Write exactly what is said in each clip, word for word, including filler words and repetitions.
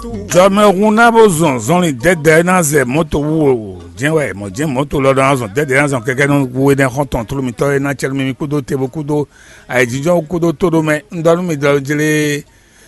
Jọmọ kuna bo zon zon li dede na ze moto wo jenwe mo jen moto lo dan zon dede na zon keke no wo den konton tulu mi to na chelu mi kudo tebo kudo ai jijo kudo todo me ndonu mi do jele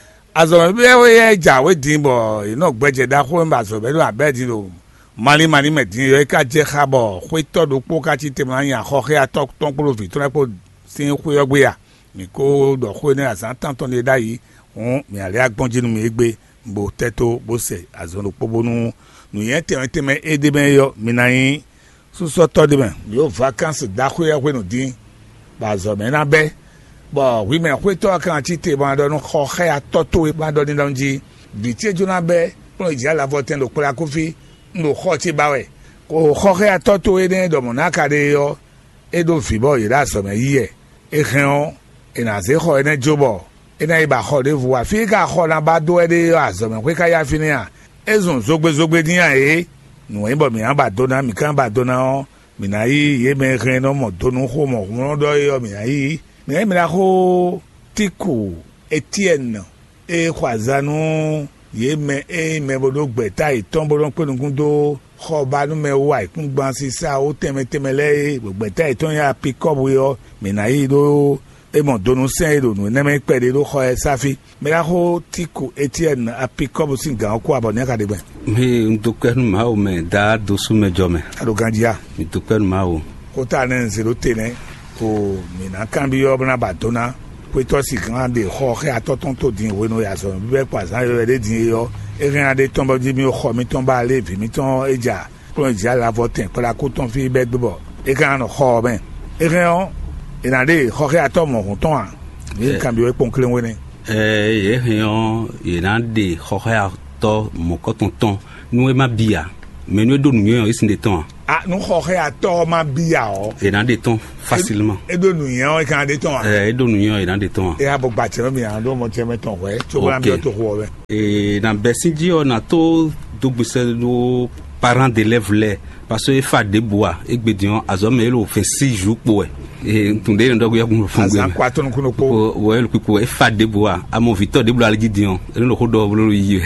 azo be we ja we din bo ino gbeje da ko mba so be do abedi lo mali mali me din yo ka je khabo ko to do po ka ti te ma yan kho khe atok ton ko vi to na po sin ko yo gbe ya mi ko do ko ni asan tan ton le da yi on mi ale agbonji nu mi egbe bo teto bo se azono pobonu nu yen te te me ede ben yo minayin so so to de ben yo vacances da ko ya ko no din ba zo me na be bo wi me ko to kan ti te ba do no kho khe atoto e ba do ni donji bi ti jona be pro ji ala voten lo kura kofi no kho ti ba we ko kho khe atoto e den do mo na ka de yo e do fi bo yi da so me yi e e khan e na se kho e ne jobo ina iba kho de vu afika kho na ba do e de azo me kwe ka ya fini a ezun zogbe zogbe din ya e nu e bo mi an ba do na mi kan ba do na o mi na yi ye me khen no mo do nu kho mo mo do yo mi na yi mi mi na kho tiku Etienne e kwazanu ye me e me bo do gbe ta iton bo don pe nu do kho ba nu me wa ikun gban si sa o teme teme le gbe ta iton ya pick up yo mi na yi do e mon donu sen do no neme pede do kho e safi me la ho tiku Etienne a pick up sin gan ko abone ka de ben me ndokwenu ma o me da do su me jome ado gandia mi ndokwenu ma o ko ta ne zero tene ko mi na kan bi yo na batona ko to si gan de kho khe atoton to din we no ya so bi be pa san yo de din yo e rin ade ton ba ji mi kho mi ton ba le vi mi ton eja ko ja la votin para ko ton fi be gbo e kan no kho ben e rin ina de khoke atomo huton a ni kan bi we pon klen we ni eh ye hion ina de khoke ato mo kotonton nu e ma bia me nu do nu yon isin de ton ah nu khoke ato ma bia o ina de ton facilement e do nu yon e kan de ton eh e do nu yon ina de ton e abo gba che mi an do mo che me ton we to bra mi to ko we e na besinji ona to do gbese do parents d'élèves les parce que fa de bois e gbedion azome lo fait six jours pour e tunde ndo go yakun fungu azan kwato nkuno po wo el ku e fa de bois a mon victor de bois gidion e lo ko do lo yi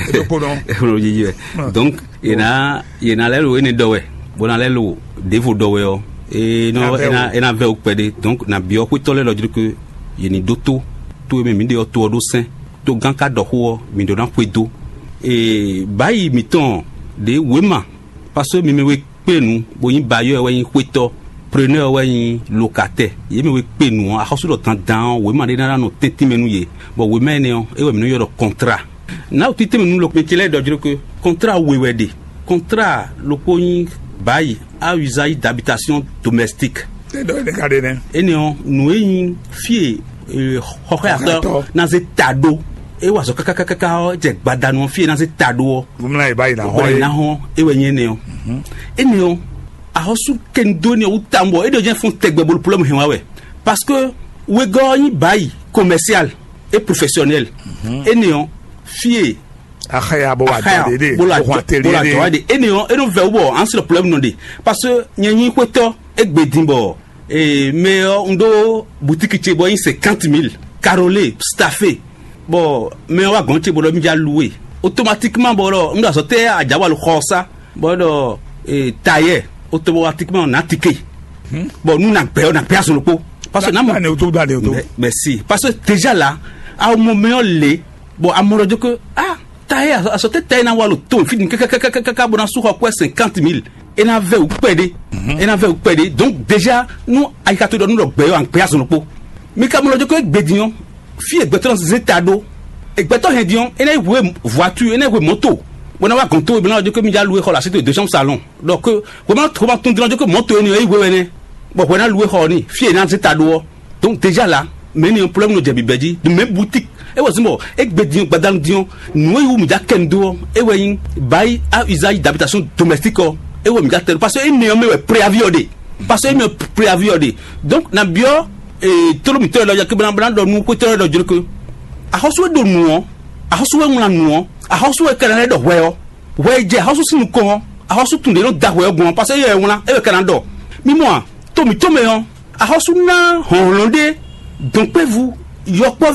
lo yi donc ina ina le lo ene do we bona le lo de vo do we o e no ina ina ve o pede donc na bio ku to le lo dire que yeni doto to me mi de o to do sen to ganka do ho mi do na kwedo e bayi mi ton de wema parce que mi me we pe nu bo yin bayo we yin kweto preneur ouais locataire ye me we pe nu a hosu do tan dan we ma de na no tenti menu ye bo we me ne e we me no yo contrat na o tenti menu lo pe kele do dire que contrat we we de contrat lo ko yin bail à usage d'habitation domestique de do de kade ne e ne on nu yin fie hokato na ze tado e wa so kaka kaka je gbada no fie na ze tado mumla e bail na ho na ho e we yin ne on e ne on a hosu kendoni ou tambo et de gens font tegbe bol problème hen wawe parce que we gagner bail commercial et professionnel et néon fier akhaya bo wa de bo la de et néon et non veut bo en sur le problème non de parce que nyanyi kweto e gbedimbo et mais ndo boutique ti bo cinquante mille carolé staffé bon mais on va gonti bo lo mi ja louer automatiquement bo lo ndo so te ajawa lo khosa bo do et tailler automatiquement on a tiqué bon nous n'a pas on a pas sur le pot parce que n'a merci parce que déjà là à un moment les bon à mon que ah taille à ce taille na walo ton fin kaka bon sur quoi cinquante mille et na veut ou perdre et na veut ou perdre donc déjà nous à quatre nous le bayo en place sur le pot mais comme le que bédion fille beton état d'eau et beton hédion et na voiture et na moto bon on va compter et bien que mi ja louer la c'était deux chambres salon donc comment comment tout dire que moto ni e we bon on a louer ni fie na c'est tado donc déjà là mais ni un problème no jebi beji de même boutique e was mo e gbedin gbadan dion nous yu mi ja kendo e we bail à usage d'habitation domestique e we mi ja parce que ni me préavis odé parce que me préavis odé donc na bio et tout le monde là que blan blan do nous ko to do dire que a hoso do nous a hoso we mu na nous a house we kana do weo we je house sinu ko a house tunde no da weo gon parce que ye wona e kana do mi moi to mi to me on a house na holonde donc pe vous yo povi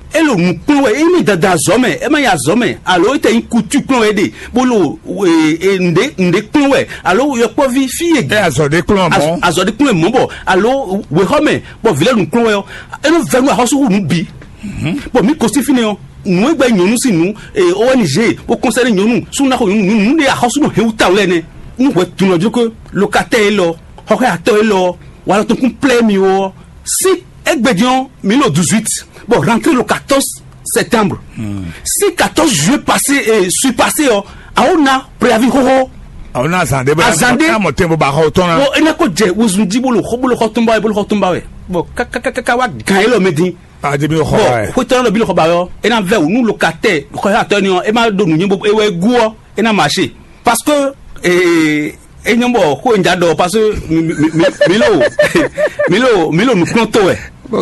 elo nukun we emi dada zome ema ya zome alo ite inkutu kun we de bolo nde nde kun we alo yo po vi fi e azode kun mo azode kun mo bo alo we home bo vile nukun we eno venu a hoso nu bi bo mi kosti fini o nu egba nyonu si nu O N G o conseil nyonu su na ko nu de a hoso no heuta le ne nu we tuno joko locataire lo hore ato lo wala ton complet mi o si egbedion mille dix-huit bon rentré le quatorze septembre hmm. Si quatorze juillet passé et euh, suis passé oh, on a préavis ho on a zandé ba mo tembo ba ho ton bon ena ko je wozundi bolo bolo hotumba bolo hotumba we bon kaka kaka wa gaelo medi a de bi ho ba ho ton lo bi ho ba yo ena ve nous locataire ko ha ton e ma do nu nyimbo e we guo ena marché parce que eh e nyombo ko njado parce que milo milo milo nous compte we Milo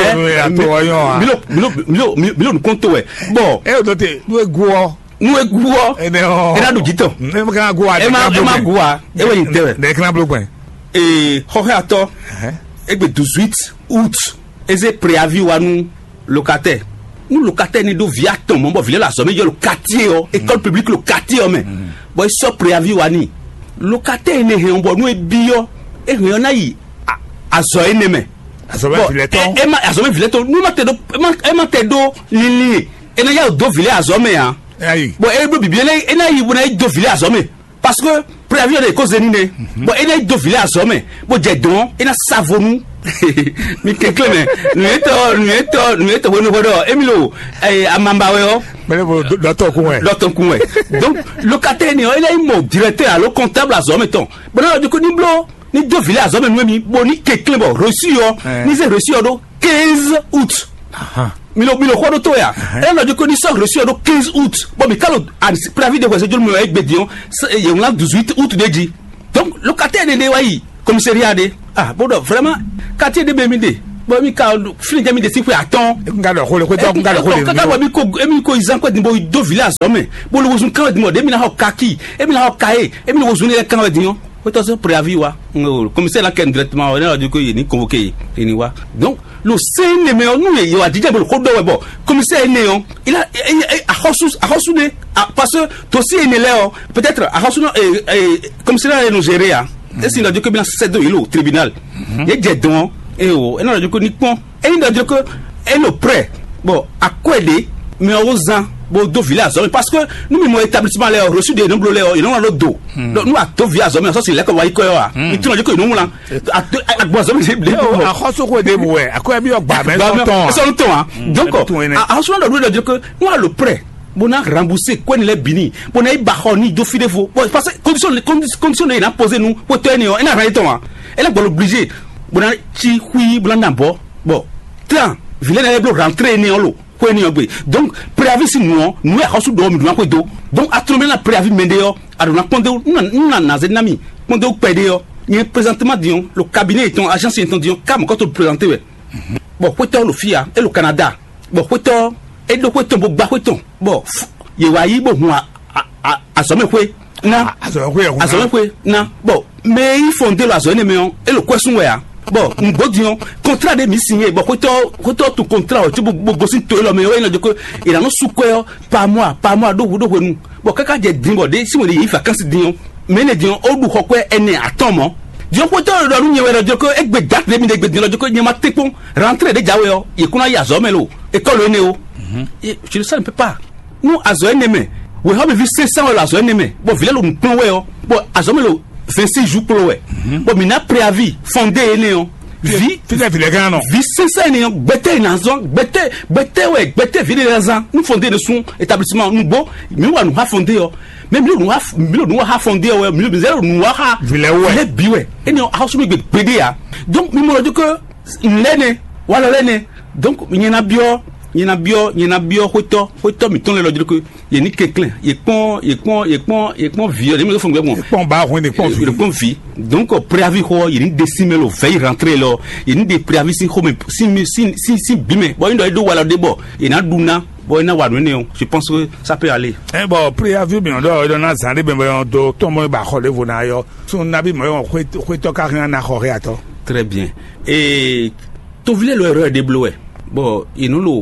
milo milo milo nu konto we bon e o dote nu eguo nu eguo e na do jito e ma kan guo e ma e ma guo e we ntere de kan blo gwen e ho he ato e gbe dix-huit août eze préavis wa nu locataire nu locataire ni do via ton mo bo vile la somme yo le quartier o école publique le quartier o mais bon e so préavis wa ni locataire ne he on bo nu e bio e he na yi azo eneme Azome Vileton. E ma azome Vileton. Nous ma te do e ma te do lili. E na ya do vile azome ya. Ayi. Bon e bo bibi e na yi bona do vile azome. Parce que préavis de cause ni ne. Bon e na do vile azome. Bon je don e na savonu. Mi kekle ne. Nu eto nu eto nu eto wonu bodo. Emilo eh amamba we o. Mele bo docteur kunwe. Docteur kunwe. Donc locataire ni e na mo directeur alo comptable azome ton. Bon na du ko ni blo ni deux villes à Zome Nwemi boni kekle bo reçu yo ni ze reçu do quinze août aha milo milo khodo to ya e no de connaissance reçu do quinze août bon mais kalo an préavis de voisin jol avec bedion y on a dix-huit août de dit donc locataire de wayi commissariat de ah bon vraiment quartier de Bemide bon mi ka fini jami de sifu aton ngalo khole ko to ngalo khole ka mi ko emi ko izan ko dimbo deux villes à Zome bon le wozun kan dimbo de mi na ho kaki e mi na ho kae e mi wozun le kan wedion ce préavis wa le commissaire là qui directement on a dit que il est convoqué il wa donc le C N M nous il a dit que le code bon commissaire néon il a a hosu a hosu ne parce que toi aussi il est là peut-être a hosu commissaire nous gérer hein et s'il a dit que bien c'est de il au tribunal il dit donc et oh il a dit que ni pon et il a dit que elle le prêt bon à quoi aider mais aux ans bon do village parce que nous même établissement là reçu des nombreux là ils ont dans le dos donc nous à do village mais ça c'est là que va y quoi il tu dis que nous là à à bois mais à khoso ko de bo à quoi bi ogba mais son temps donc à ce moment là dire que nous le prêt bon a rembourser quoi les bini bon a ba ni do fi defo parce que condition condition il a posé nous pour tenir on a rien temps elle est obligé bon a chi hui blanda bo bon temps ville na le rentrer ni on donc préavis si nous nous a reçu do mi do do donc a trouvé la préavis mendeo a do na pondé na na zenami pondé pédeo ni présentement dion le cabinet ton agence étant dion comme quand on présenter bon quoi le fia et le Canada bon quoi et le quoi ton ba quoi ton bon ye wayi bon moi a a Zome kwe na a Zome kwe a Zome kwe na bon mais il fondé la zone mais et le quoi son wa bon ngo dion contrat de mi signé bon ko to ko to tout contrat tu bo bo sin to lo me o ina de ko ina no su ko par mois par mois do do ko nu bon kaka je din bo de si mo de yi vacances dion mais ne dion o du ko ko ene atomo dion ko to do nu nyewe de ko egbe dat de mi de egbe dion de ko nyama tekpon rentrer de jawe o e kuna ya Zome lo e ko lo ne o et je le sais un peu pas nous a Zome me we have vu cinq cents la Zome me bon vile lo npon we o bon a Zome lo vingt-six jours pour ouais bon mina préavis fondé néon vie tu as vu les gars non vie sincère néon bête nazon bête bête ouais bête vie les ans nous fondé de son établissement nous bon mais nous a fondé même nous a nous a fondé ouais nous nous a vile ouais bi ouais et nous a soumis bébé donc nous me dit que l'année voilà l'année donc il y en a bio il y en a bio il y en a bio hoto hoto mi ton le dire que il y a ni quelqu'un il pon il pon il pon il pon vie il me font bon pon ba on est pon il pon vie donc préavis ko il ni décimer le veille rentrer là il ni des préavis si comme si si si si bimé bon il doit do wala de bon il na duna bon na wa ne je pense que ça peut aller eh bon préavis bien do do na zande ben bon do to mo ba khole vona yo so na bi mo ko ko to ka na khore ato très bien et to vile le erreur de bloé bon il nous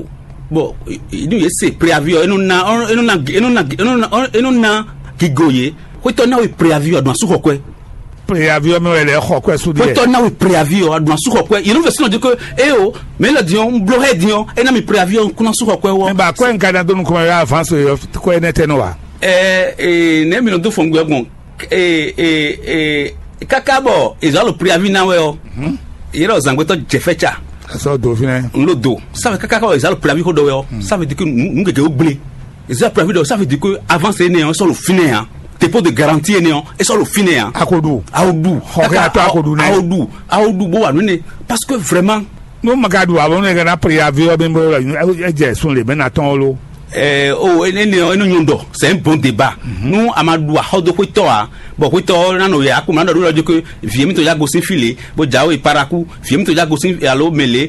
bon nous c'est préavis et nous na et nous na et nous na et nous na kigoye ko to na we préavis do su ko kwe préavis me le ko kwe su de ko to na we préavis do su ko kwe you know version dit que eh oh mais le dion bloqué dion et na mi préavis ko na su ko kwe wo ba ko en kana do ko ya avance ko enete no wa eh eh ne mi no do fongo egon eh eh eh kakabo ils ont le préavis na we o il a zangwe to jefecha ça do fine le do ça veut kakabo ils ont le préavis ko do we o ça veut dire que nous ngeke oublier ils ont préavis ça veut dire que avant c'est né on sur le fine hein dépôt de garantie né et sur le fine hein akodu aodu akodu aodu aodu bo wa nune parce que vraiment no magadu abon ne na préavis o bembo e je sun le benaton lo eh oh ene ene nyondo c'est un bon débat nous amadou ahodo ko to a bo ko to na no ya ko na do lo que viemi to ya go sin file bo jawo e paraku viemi to ya go sin alo mele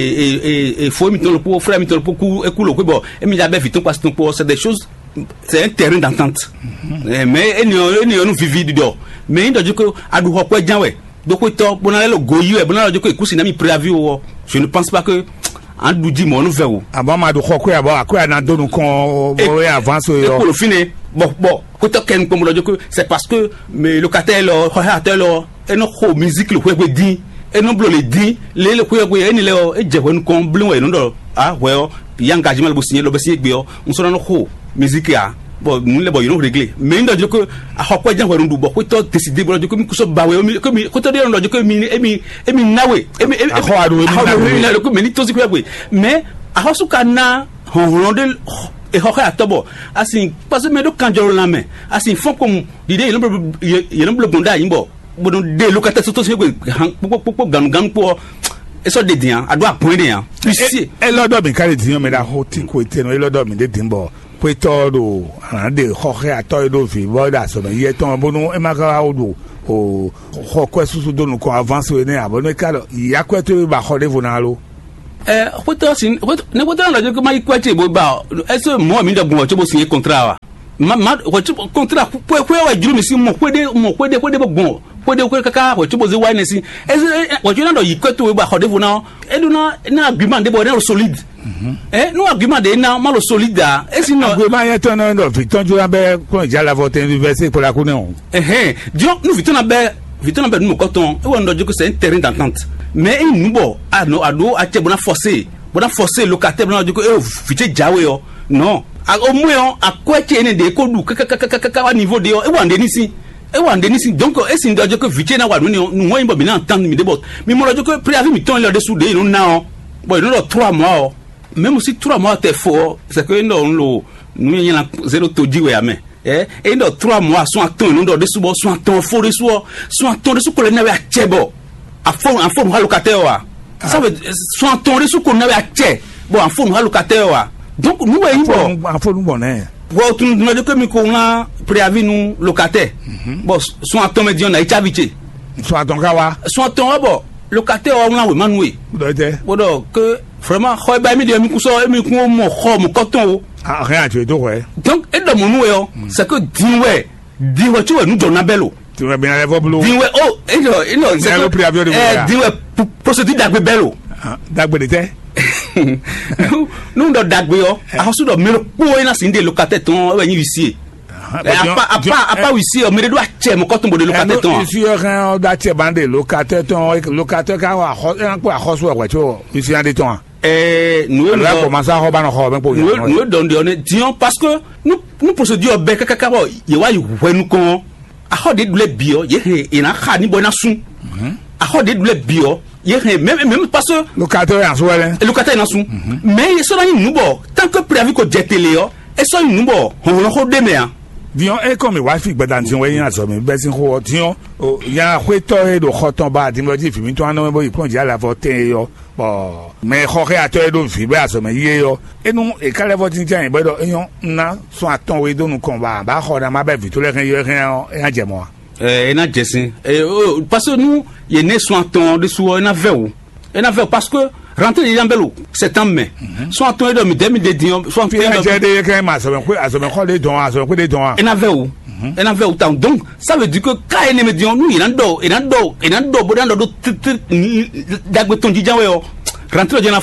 e e fo mi to le pour frère mi to le pour ku e ku lo ko bo e mi ja be fiton parce que c'est des choses c'est un terrain d'entente mais ene ene nous vivi do mais ndo je ko adu ho ko janwe do ko to bo na le goyi e bo na lo je ko ikusi na mi préavis o je ne pense pas que en doudi mon nouveau aba ma do khoko ya ba akwa na do nu kon bo avance yo pour le fine bon bon ko to ken ko mo do que c'est parce que mes locataires lo khohateur lo e no ko musique le ko di e no blo le di le le ko ko e ni le o e je won kon blo e no do ah we o ya engagement le bo signer lo be signer gbe o on so no ko musique ya bon nous les boys non réglé mais ndo que a hokwa jan warundu bo ko to décider bo ko mi ko so bawe ko mi ko to de ndo ko mi emi emi nawe emi a ho adu emi nawe ko mi to si ko mais a ho su kana honronde e ho ka tobo asin parce que me do kan joro la main asin fon comme l'idée il no bonda yimbo bo don de locataire to se ko ko ganu ganu po e so de dian ado apon de yan ici e lo do bi kale dian me da ho ti ko te no e lo do mi de dimbo Pueto ande Jorge atoido fi boda so me yeton bonu e maka odu o hokwe susu donu ko avance we ne abonu kalo yakweto ba hode vonalo eh pueto sin ne pueto la je ko mai kwete bo ba eso mo mi da gun o bo signer contrat wa ma ma o contrat po po wa juru mi si mo kwede mo kwede kwede bo gun kwede kwede kaka o bo ze wa ne si eso o juna do yikweto we ba hode vonalo edu na na agreement de bo ne solide. Eh nous argument de na malo solide et sinon argument y est un no fiton ju abe ko ja la vote université pour la connait eh eh dio nous fiton abe fiton abe nous coton e won do que c'est un terrain d'entente mais nous bo ah no ado a che bona forcer bona forcer locataire bona do que e fiche jawe yo non au moins a quoi che ne de ko du kaka wa niveau de yo e wande ni si e wande ni si donc e sin do que fiche na wa nous nous won bo mi na entendre mi de bot mi mo do que préavis mi ton le dessous de nous na bon nous trois mois même si trois mois t'es fort c'est que non lo nous y a zéro to diwe ame eh et dans trois mois sont attend nous de sous sont attend fort de sous sont attend de sous ko le na a chebo a fond en forme locataire wa ça veut sont attend de sous ko na a che bon en forme locataire wa donc nous y bon en forme bon hein bon tu nous de que mi ko na préavis nous locataire bon sont attend me dion na itaviche sont attend kawa sont attend bon locataire on la we manwe bon que vraiment khoy ba mi de mi kuso mi ku mo kho mo coton ah rien tu es do ouais donc et dans mon yo c'est que diwe diwe tu nous donne belo tu vas bien aller voir boulot diwe oh et non et non c'est le préavis de eh diwe procédure d'agbe belo d'agbe de té nous do d'agbe yo a so do mi ko ina sin de locataire ton wa ni huissier apa apa apa huissier o mi do ache mo coton bo de locataire ton huissier rien d'ache bande locataire ton locataire ka wa ko a khoso wa cho huissier de ton eh nous là comment ça roba no roba pour nous nous donne donner dion parce que nous nous procédure be kaka bo ye wa yu wenu kon a ho de dule bio ye e na kha ni bona sun a ho de dule bio ye même même parce que locataire en soi locataire na sun mais so na ni nous bo tant que préavis ko jetele yo e so ni nous bo on ho de me an dion e comme wifi gbadan ti we yan so me be sin ho dion ya hweto e do khoton ba di mo di fi mi to an no bo ipon ja la vote yo bon mais Jorge atoe do fi be aso me ye yo e nu e kale vote ti an be do eyon na so aton we do nu kon ba ba ho na ma be vi to le kan yo kan e an je mo eh na jesin eh parce que nous ye ne so aton de so na veu e na veu parce que rentrer les jambes c'est en mai soit ton de demi de dion soit fait de quand même ça me quoi ça me quoi les dons ça me quoi les dons et n'avait où et n'avait autant donc ça veut dire que quand il me dit nous il en do il en do il en do bodan do dagbe ton dijan we o rentrer de na fo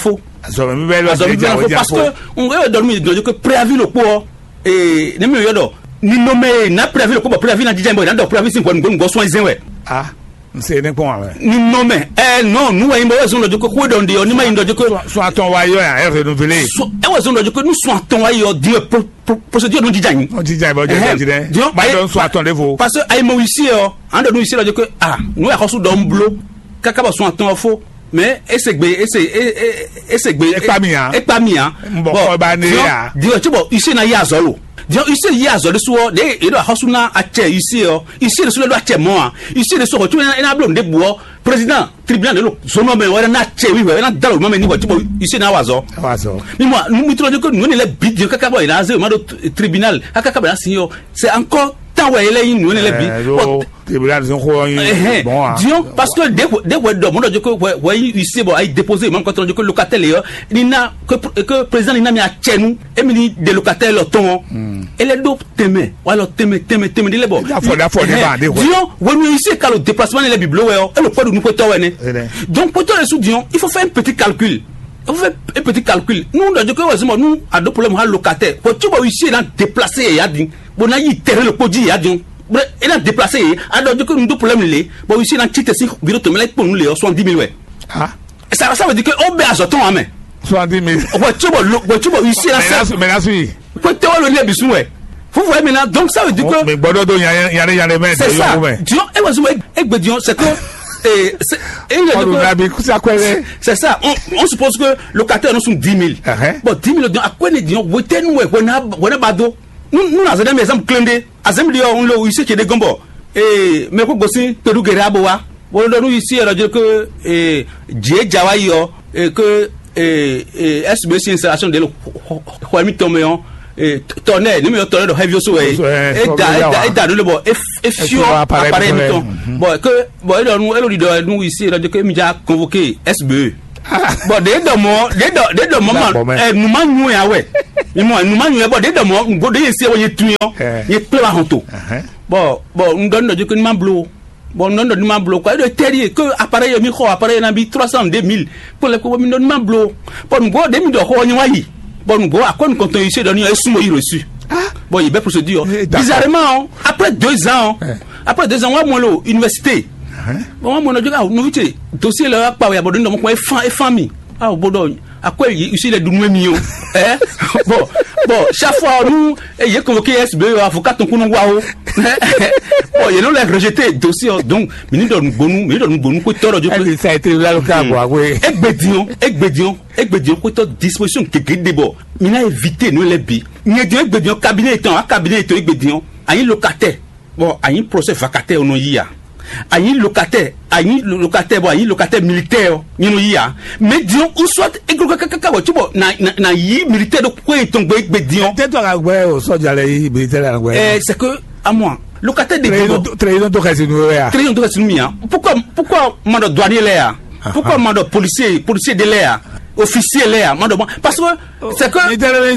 so mi be lo so mi be parce que on veut dormir donc que préavis le po et ne me yodo ni nommé na préavis le po préavis na djembo na do préavis sin ko ngo soin zin we ah c'est ne pon avec ni nommé eh non nous wa imbo zo do ko ko don de oni ma indo de ko so aton wa yo ya renouveler so e wa zo do ko nous so aton wa yo di procédure non djani on djani ba djani ba don so aton de vous parce que ay mo ici oh ando nous ici do ko ah nous ya ko so do mblo kaka ba so aton fo mais esegbe ese esegbe epamia epamia bon ba ne ya dio chibo ici na ya zolo dio ici ya zolo so de e do hasuna ache ici o ici le so do ache mo a ici le so tu na blo de buo président tribunal de lo so no me wa na ache wi wa na dalo mo me ni chibo ici na wazo wazo ni moi nous mitro de ko nous le bid kaka boy na ze ma do tribunal kaka ba sinyo c'est encore tant ouais là nous le bid tribunal sont bon disons parce que dès dès ouais do mo do ko ouais ici bon ay déposer même quand on dit que locataire là ni na que que président ni na mi a chenu et mi de locataire le ton et les deux teme wala teme teme teme de le bon disons ouais nous ici quand le déplacement les biblo ouais et le poids nous peut toi né donc pour toi les sous disons il faut faire un petit calcul on fait un petit calcul nous on dit que nous a deux problèmes à locataire pour tu vois ici là déplacer ya dit bon na y terre le podi ya dit il a déplacé alors du coup nous deux problèmes les bon ici dans titre si bureau te mettre pour nous les soixante-dix mille ouais ah ça ça veut dire que on bet à ton en main soixante-dix mille ouais tu vois ouais tu vois ici là ça mais là oui faut te voir le nez bisu ouais vous voyez maintenant donc ça veut dire que mais bodo do ya ya ya les mettre c'est ça Dion et moi et ben Dion c'est que et c'est c'est ça on, on suppose que locataires nous sont dix mille bon dix mille à quoi ne Dion vous tenez ouais on a on a bado nous nous avons des exemples clés azem dio on lo ici qui est des gombo et mais ko gosi peru gerabo wa bon nous ici alors dire que et djé jawayo et que et S B C installation de ko mi tomeon et tonnerre numéro tonnerre de heavy so et da et da le bon et fio appareil miton bon que bon nous elle dit nous ici alors dire que mi ja convoqué S B E bon de do mo de do de do moment eh nous manu ya we ni mo nous manu ya bon de do mo go de ese won yetu yo ye pe wa honto bon bon on donne de que ni mamblo bon non donne mamblo quoi de terrier que appareil mi ko appareil na bi trois cent deux mille pour le ko mi donne mamblo bon go de mi do ko ni wa yi bon go akon konton ici donne yo sumo yi reçu bon il be procédure bizarrement après deux ans après deux ans moi moi lo université bon moi no nous vite dossier là pas ya bodon mo ko e famille ah bodon akwa ici les dunwe mi yo eh bon bon chaque fois nous et j'ai convoqué S B E avocat ton kunu wa o bon il nous l'a rejeté dossier donc mini don bonu mini don bonu ko toro jo ça a été là le cas quoi oui egbedion egbedion egbedion ko to disposition que debo mina éviter nous les bi ni egbedion cabinet étant cabinet étant egbedion ayin locataire bon ayin procès vacataire on y a ayi locataire ayi locataire bon ayi locataire militaire nyino ya mais dion ou soit ego kaka bo tubo na na yi militaire de quoi tombe be dion peut-être à ouais au soja les militaire ouais eh c'est que à moi locataire de trésor de casino ya trésor de casino ya pourquoi pourquoi mando douanier là pourquoi mando policier policier de l'air officier là mando parce que c'est que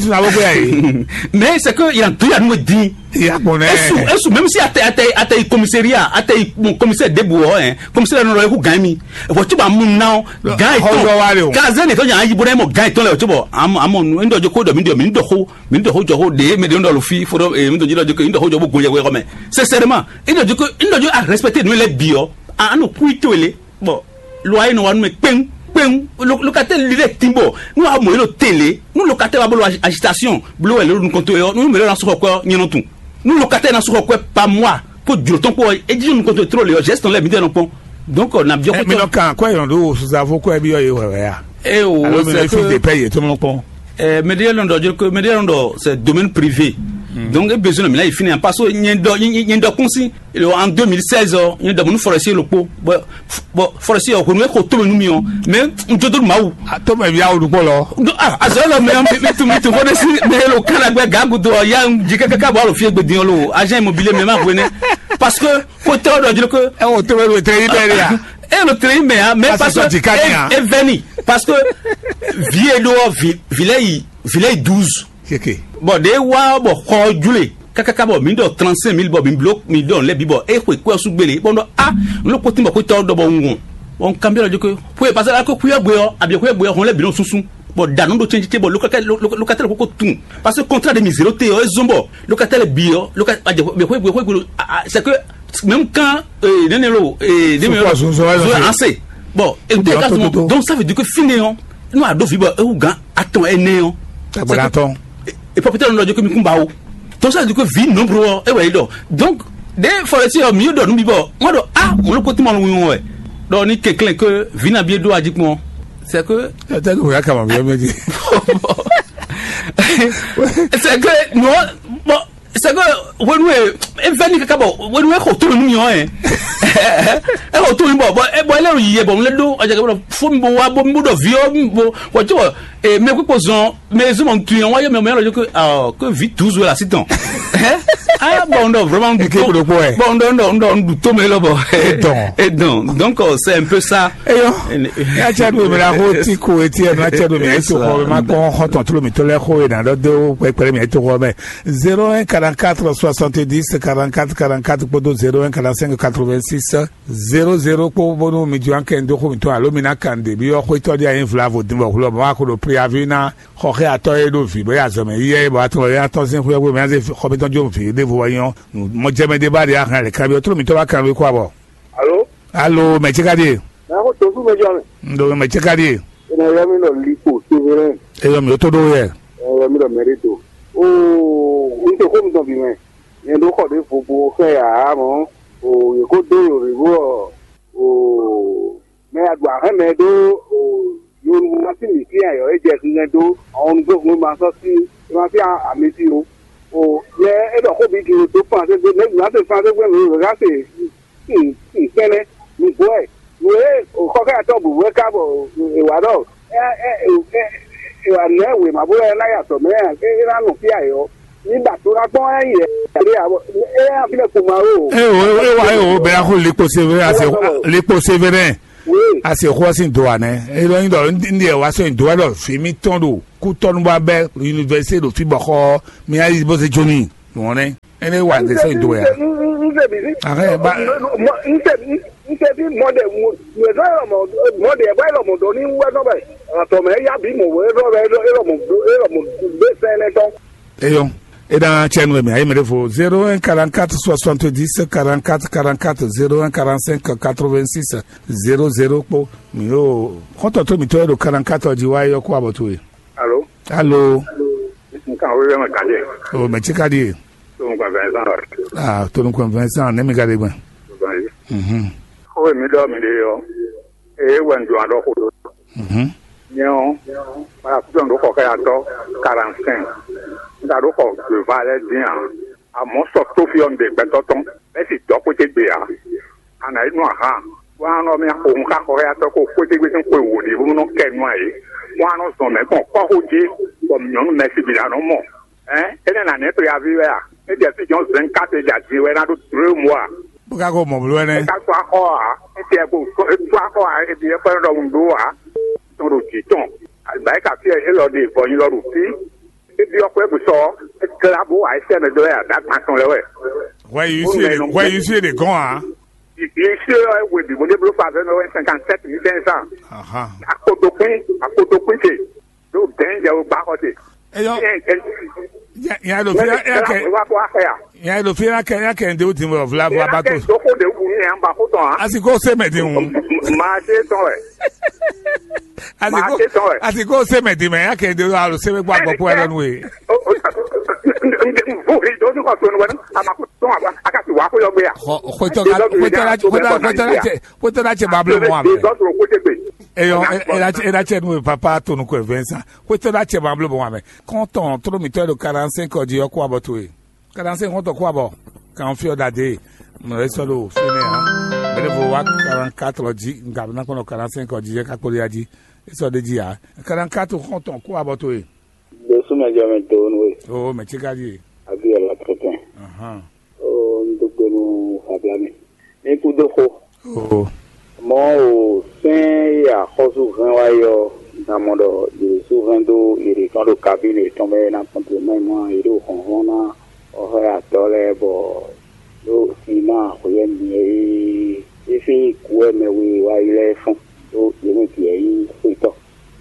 mais c'est que il y a tout à nous dit est-ce même si à à à commissariat à mon commissaire debout hein commissaire no ko gami e tu ba mun now guy to kazen to yan yibo mo guy to le tu bo am am ndo jo ko do mi do mi do ho mi do ho jo ho de me de ndo lo fi fo e mi do jo ko ndo ho jo bo gonye we ko me sincèrement ndo jo ko ndo jo a respecter nous les bio a no puito ele bon loi no wan me pen pen locataire lire timbo nous a mo lo télé nous locataire ba lo agitation blo ele nous compte nous me lo so ko nyino tout nous locataires na so ko pas moi pour du temps pour et dit nous compte trop les gestes on les midé non pont donc on a bien mais donc quoi on do sous avocats bio et ouais et au c'est que de payer tout le monde pont euh média londo dire que média londo c'est domaine privé donc besoin mais là il finit parce que nyendo nyendo konsi en deux mille seize nyendo nous forestier le pot bon forestier ko nous ko to nous mion mais on te donne maou to me bia o ko lo ah azolo me me tu me tu forestier mais le kana gbe gagu do ya jika kaka ba lo fie gbe din lo agent immobilier me ma wene parce que ko to do dire que e o to me tre iberia et le train mais mais parce que et veni parce que viedo villei villei douze bon de wa bo ko jule kaka bo mi do trente-cinq mille bo mi bloc mi do le bi bo e ko ko su gbele bon do ah lo ko timbo ko to do bo ngun on cambio de que pour passer la ko kuya gbe o abi ko gbe o le bi no susun bon danon do change bon locataire locataire ko tout parce que contrat de miséroté e zombo locataire bio locataire c'est que même quand euh nenelo et bon et donc ça veut dire que finéon nous a do vibo e ugan aton e néon et propriétaire no do que mi kumbao donc ça veut dire que vie nombre e we do donc des forestiers mieux do nous bibo moi do ah on le côté mo won we do ni quelqu'un que vina bien do adik mo c'est que c'est que non bon c'est que when we event ka bo when we ko to nu yo eh e ko to bo bo e bo le yi bo le do aja ka bo fo mbo wa bo mbo do vio mbo wa jo e me ko pozon me zo mon tuyon wa yo me me lo que ah que vite toujours là c'est temps ah bon non vraiment bon non non non tout me lo bo et donc donc c'est un peu ça et yo ya cha do me la roti ko eti e na cha do me to ko ma ko hoton tout me to le ko e na do pe pe me to ko me zéro un quarante-quatre soixante-dix quarante-quatre quarante-quatre podo zéro un quarante-cinq quatre-vingt-six zéro zéro po bono mi juan ken do ko mi to alo mi na kande bi o ko to dia inflavo dimbo ko ba ko do préavis na ko re ato e do fi bo ya zo me ye bo ato ya to sin ko me aze ko be ton jo fi de voyons mo jeme de ba de a le kabi to mi to ba kan ko abo allo allo me chekadi na ko to fu me jame ndo me chekadi ina ya mi no lipo souverain e yo mi to do ye e mi do merito o nte ko mi don bi me yen do ko de fobo fe ya mo o ye ko do yo ribo o me agba he me do o yo ma ti mi ki ayo e je kin do on go mo ma so si ma fi ami ti o o ye e do ko bi ki to pa se de me la te fa de we ga se ti ti kele ni boy we o ko ka to bu we ka bo e wa do e e e wa ne we ma bo e la ya to me e ra no fi ayo nígbà tó ra gbọ́n ẹ̀yìn ẹ̀ ẹ̀ àfilẹ̀ kò máa rò. ẹ o ẹ wa ẹ o bẹ̀rẹ̀ kó lépo sévéré àti lépo sévéré àti ẹ̀kọ́ sí ìdòwà náà ẹ lọ yín lọ ní ẹ̀ wá sọ ìdòwà lọ fèmí tán lò kú tọ́nu bá bẹ́ yunifásitì lò fi bọ̀ kọ́ mi ayé bó ṣe jóni wọn ní ẹ ní wà ní sọ ìdòwà yà. ntẹbi ntẹbi mọdẹ mọdẹ mọdẹ ẹ bá ẹ lọmọdọ ní wẹdọ bẹ àtọmọ ẹ yá bí mọ wẹ ẹ lọmọ ẹ lọmọ gbé sẹlẹ tán. ẹ yọ. Et dans chaîne web, il me faut zéro un quarante-quatre soixante-dix quarante-quatre quarante-quatre zéro un quarante-cinq quatre-vingt-six zéro zéro pour mio. Quand on trouve mito quarante-quatre du wa yo ko abotu. Allô? Allô? Nka o ye ma kale. Oh, mais tu kadi. To ko Vincent. Ah, to ko Vincent, ne me kadi gwan. Mhm. O mi do mi de yo. E wan do ado ko. Mhm. Nyo. Ba ku do ko ka ya to quarante-cinq. Ndaro ko le valet bien a mo so to fi on de betoton e si to ko te gbe a ana inu aha wa no mi ko nka ko ya to ko ko te gbe sin ko wo ni bu no ke nu ayi wa no so me ko ko ho ji ko mi no me si bi na no mo eh ene na ne to ya vi we a e de si jon zen ka te ja ji we na do tre mois bu ka ko mo blu ene ka so ko a e te ko so ko a e bi e ko do ndo a to ro ji ton ba ka fi e lo de bo yin lo ru ti if you are able to club I said the way that person lewe where you see the, where you see the go ah you see we be when the father no cinquante-sept ni den ça aha akotopin akotopin se do danger o ba ko te e yo ya ya lo fi ya ke ya lo fi ya ke ya ke de o ti mo of love abato so ko de wu ni an ba ko ton asiko se me de un ma se ton e asiko asiko se me de me ya ke de o alo se me gba gbo po e lonu e o ri do ko ton won ama ko ton aba akati wa ko yo gbe ya ko to ga ko to la ko to ko to la ko to la che bablo mo am e yo e la e la che no papa to no ko Vincent ko to la che bablo mo am quand on trop mi to quarante-cinq odi yo ko aboto e quarante-cinq on to ko abo kan fi oda de mo re so lo fi ni ha bele vo wa quarante-quatre odi ngab na ko no quarante-cinq odi je ka ko ri aji e so de ji ha quarante-quatre on to ko aboto e de suma jamen to no oh me chikadi abi ala protein aha oh ndogbe no fablami ni ku do ko oh mo o fin ya khosu ran wa yo namodo de souvent do ire kan do cabine tombe na complètement mo ire ko hona o ha tole bo do sima ko yen ni e fi ku me wi wa ile fun do ye mo ti yi fito yo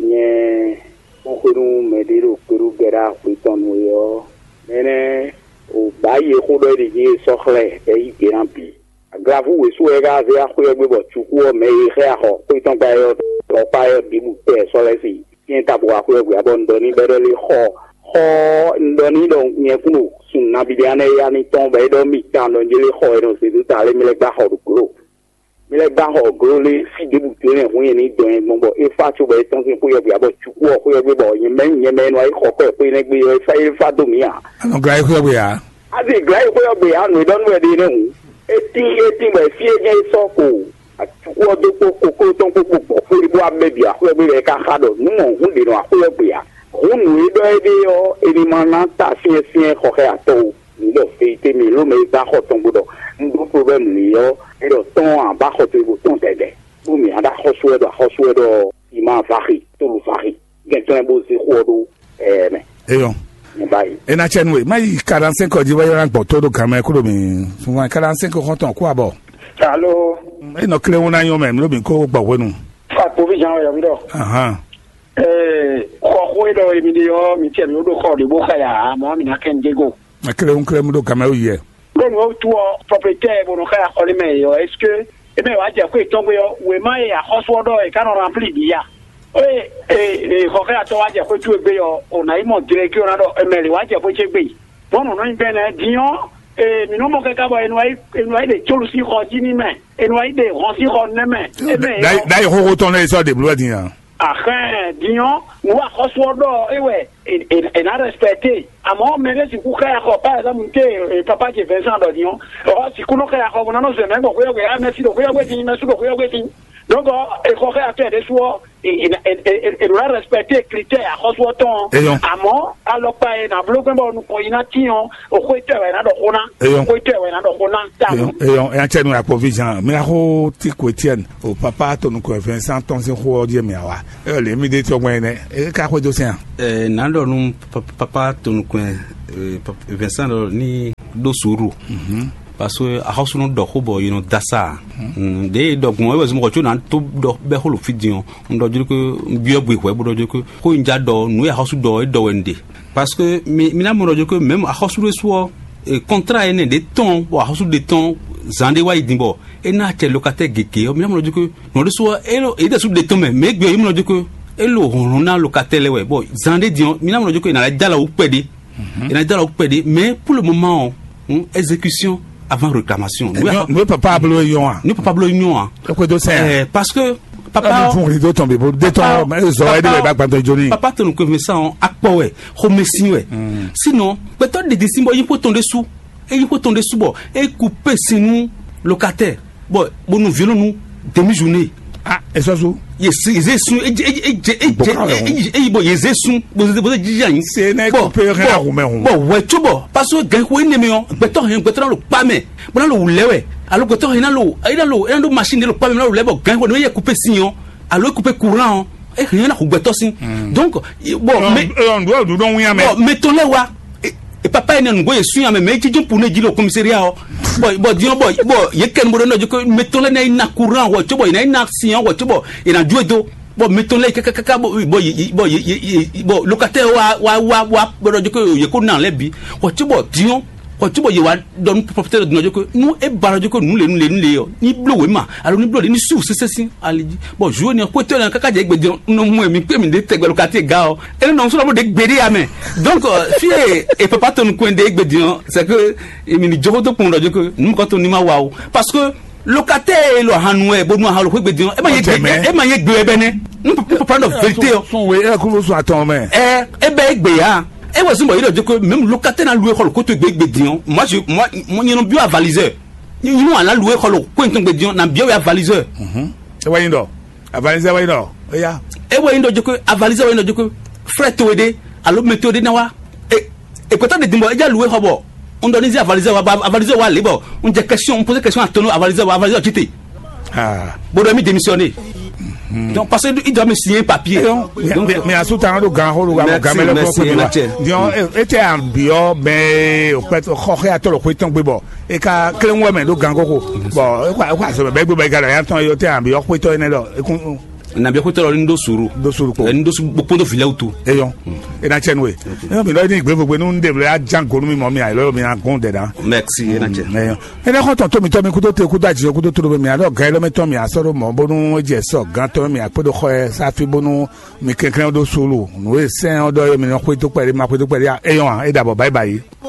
nye okunu mediro kuru gera kuitonu yo nene o baye kodo de ye sokhle e ikirampi agravu we so ega ze akoye gbebo chuku o me ire aho kuiton ba yo o pa yo bibu pe so le si yin tabu akoye gbe abondo ni bedele ho ho ndoni do nye kunu sunna bidiane ya ni ton ba do mi tan do jele ho do se du tale mi le gba ho do kuro mi le gba ho kuro le si debu tene hun ni do en mo e fa chu ba ton sin ko yo gbe abo chuku o ko yo gbe bo yin men yin men wa ko ko pe ne gbe yo fa e fa do mi ya ano gra ko gbe ya adi gra ko yo gbe ya no don we de ne hu eti eti ba fi e je so ko atuku o do ko ko ko ton ko ko fo ibo amebi a ko gbe ka ha do nu mo hun de no a ko yo gbe ya hun ni do e de yo e ni mana ta fi fi ko ke ato ni do fe te mi lo me ba ko ton budo ndo problem ni yo e do ton a ba ko te bu ton tede bu mi ada ko so do ko so do i ma fahi to lu fahi gen ton bo si ko do eh me e yo e na chenwe mai quarante-cinq di wa yan po todo kama ko do mi fun quarante-cinq ko ton ko abo allo e no kle wona yo me lo bi ko gbo wenu fa po vi jan ya mi do aha eh ko ko do mi de yo mi tie mi do ko de bo ka ya mo mi na ken jego na kle un kle mu do kama o ye don wo tu propriétaire bo no ka ya ko le me yo est-ce que e me wa je ko iton yo we ma ya hoso do e ka no rempli bi ya eh eh ko ka to wa je ko tu egbe yo ona imo dire ki ona do e me le wa je ko che gbe bon no nbe na dion eh mi no mo ka ka bo enu ai enu ai de cholu si ko ji ni me enu ai de ron si ko ne me e me dai dai ho ho ton le so de blood yan ah dion wa hoso do ewe e na respecter amo me le si ku ka ko par exemple ke papa qui Vincent do dion o si ku no ka ko na no se me ko ko yo ya me si do ko yo gbe tin me si do ko yo gbe tin donc e ko ka te de so e e doit respecter critères à hoso ton amo alo pa e na bloque bo nu ko ina tion o ko te we na do kona ko te we na do kona ta e yo e anche no ya provision me ho ti ko Etienne o papa to nu ko Vincent ton se ho die me awa e le mi de ti ogwen ne e ka ko do sen eh na do nu papa to nu ko Vincent ni do suru mhm parce que a house no do hobo you know dasa de do mo we mo ko na to do be holo fidion ndo juru ko bio bu ko do juru ko nja do nu ya house do do wende parce que mi na mo do ko même a house le so contrat ene de temps wa house de temps zande wa idimbo e na te locataire geke mi na mo do ko no de so elo e de so de temps mais gbe mi no do ko elo hon na locataire le we bo zande dion mi na mo do ko na la dala ou pede ina dala ou pede mais pour le moment exécution avant réclamation. Nous papa ablo yon. Nous papa ablo yon. Parce que papa pour rideau tomber pour détendre mais zo aider les bac banto joni. Papa te nous que ça on akpowe, homesi we. Sinon, peut-être des décisions il faut tomber dessous et il faut tomber dessous bon et couper sinon locataire. Bon, bon nous violons nous demi-journée. Ah, et ça sous yes yes sous et et et et bon yes sous vous vous dites c'est n'est coupé rien ou mais bon ouais tu bon parce que gain ko ni million beto hen beto lo pa me bon lo lewe alors beto hen lo ina lo ina do machine lo pa me lo lewe gain ko ni couper signon alors couper courant et rien na ko beto sin donc bon mais on doit do don wi bon mettons le wa et papa ina ngo yesu ya me me ti pour ne dilo commissariat boy boy dion boy boy yeken mo no joko mettons le na ina courant wa tu boy na ina signon wa tu boy ina duedo bon mettons le kaka boy boy boy boy locataire wa wa wa wa boy joko yeko na lebi wa tu boy dion wa tu boy wa don propriétaire de joko nous e bara joko nous le nous le le yo ni blowe ma alors ni blowe ni sou c'est c'est ali bon jouer ni ko te na kaka je gbe dion no mo mi pe mi de tegbe locataire ga o e no so mo de gbere ya me donc fie et papa ton ko de gbe dion c'est que mi ni joko to pon do joko nous ko to ni ma wa o parce que locataire lo hanwe bo nu ha lo gbe dion e ma ye e ma ye gbe ebe ne nous peut prendre vérité o son we e ko so aton me eh e be gbe ya et voici moi il dit que même locataire na louer holo ko to gbe gbe dion moi je moi moi ni no bio avaliseur ni no ala louer holo ko nton gbe dion na bio avaliseur mhm e wa yindo avaliseur wa yindo e ya e wa yindo joko avaliseur wa yindo joko frais towede alo metode na wa e e ko ta de dimbo e ja louer hobo on donne des avaliseur wa avaliseur wa libo on dit question on pose question à ton avaliseur wa avaliseur quitté ah bon doit me démissionner. Donc parce qu'il doit me signer un papier. Donc mais à tout temps le grand rôle le gamin le ko dion était en bio mais au fait khokhé à tolo ko ton gbebo e ka klen we me le grand ko bon quoi quoi so be gbe gala ya ton yo te en bio ko to ne do na bia ko toro ndo suru ndo suru ko ndo su pondo filé auto eyon e na chen we e mi lo ni gbe gbogbo nu nde a jango nu mi mo mi ai lo mi na gon de da merci e na chen eyon e na ko ton to mi to mi ku to te ku da ji ku to to mi ado ga lo mi to mi asoro mo bonu je so gan to mi apodo ko sa fi bonu mi kenkren do suru nu e sen odo mi no ko to pere ma ko to pere eyon e dabo bye bye.